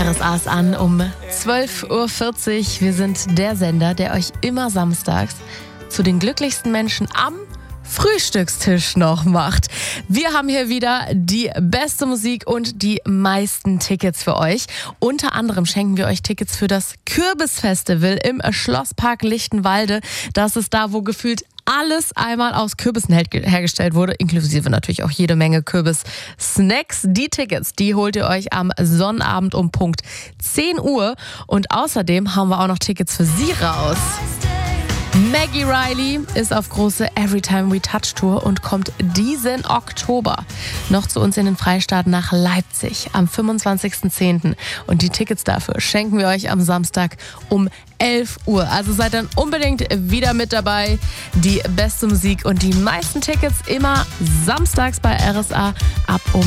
RSA ist an um 12.40 Uhr. Wir sind der Sender, der euch immer samstags zu den glücklichsten Menschen am Frühstückstisch noch macht. Wir haben hier wieder die beste Musik und die meisten Tickets für euch. Unter anderem schenken wir euch Tickets für das Kürbisfestival im Schlosspark Lichtenwalde. Das ist da, wo gefühlt alles einmal aus Kürbissen hergestellt wurde, inklusive natürlich auch jede Menge Kürbis-Snacks. Die Tickets, die holt ihr euch am Sonnabend um Punkt 10 Uhr. Und außerdem haben wir auch noch Tickets für sie raus. Maggie Riley ist auf große Everytime We Touch Tour und kommt diesen Oktober noch zu uns in den Freistaat nach Leipzig am 25.10. Und die Tickets dafür schenken wir euch am Samstag um 11 Uhr. Also seid dann unbedingt wieder mit dabei. Die beste Musik und die meisten Tickets immer samstags bei RSA ab um